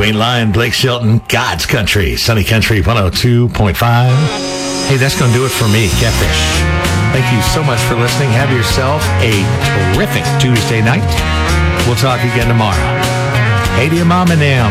You Ain't Lying, Blake Shelton, God's Country, Sunny Country 102.5. Hey, that's going to do it for me, Catfish. Thank you so much for listening. Have yourself a terrific Tuesday night. We'll talk again tomorrow. Hey to your mom and them.